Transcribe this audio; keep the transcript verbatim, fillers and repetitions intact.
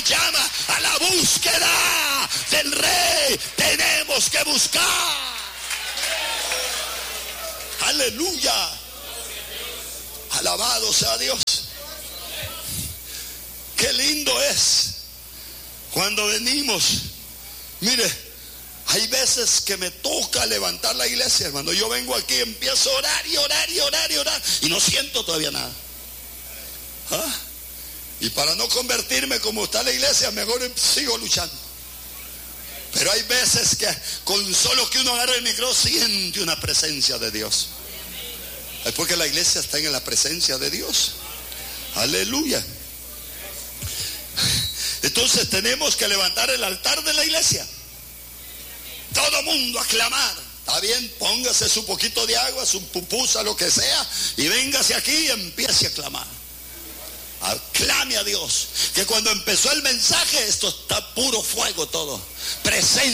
nos llama a la búsqueda del Rey. Tenemos que buscar. Aleluya. Alabado sea Dios. Qué lindo es cuando venimos. Mire, hay veces que me toca levantar la iglesia, hermano. Yo vengo aquí, empiezo a orar y orar y orar y orar y no siento todavía nada. ¿Ah? Y para no convertirme como está la iglesia, mejor sigo luchando. Pero hay veces que con solo que uno agarre el micrófono siente una presencia de Dios. Es porque la iglesia está en la presencia de Dios. Aleluya. Entonces tenemos que levantar el altar de la iglesia. Todo mundo a clamar. Está bien, póngase su poquito de agua, su pupusa, lo que sea, y véngase aquí y empiece a clamar. Clame a Dios. Que cuando empezó el mensaje, esto está puro fuego todo. Presencia.